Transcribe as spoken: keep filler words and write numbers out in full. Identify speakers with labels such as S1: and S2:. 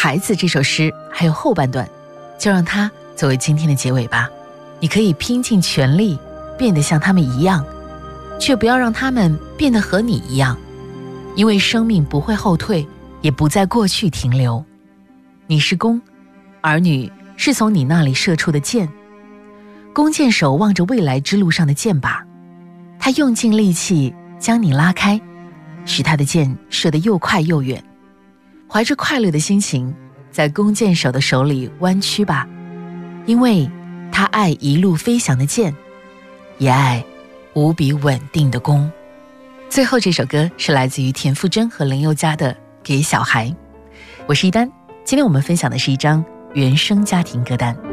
S1: 孩子这首诗还有后半段，就让它作为今天的结尾吧。你可以拼尽全力变得像他们一样，却不要让他们变得和你一样，因为生命不会后退，也不在过去停留。你是弓，儿女是从你那里射出的箭。弓箭手望着未来之路上的箭靶，他用尽力气将你拉开，使他的箭射得又快又远。怀着快乐的心情，在弓箭手的手里弯曲吧，因为他爱一路飞翔的箭，也爱无比稳定的弓。最后这首歌是来自于田馥甄和林宥嘉的《给小孩》。我是一丹，今天我们分享的是一张原声家庭歌单。